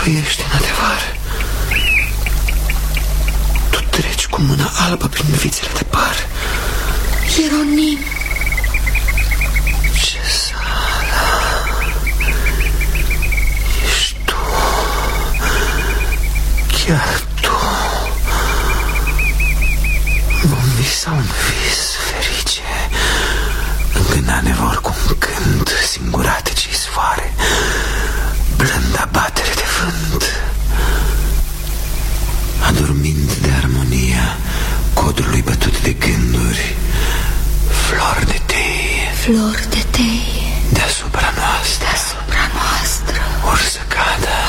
Tu ești în adevăr. Tu treci cu mâna albă prin vițele de păr. Ieronim. Ce Sara, ești tu, chiar tu. Vom visa un vis, ferice, îngânane vor cu un cânt singurate ce-i sfoare, blânda batere de vânt, adormind de armonia codrului bătut de gânduri. Flori de teie, flori de teie deasupra noastră, deasupra noastră, or să cadă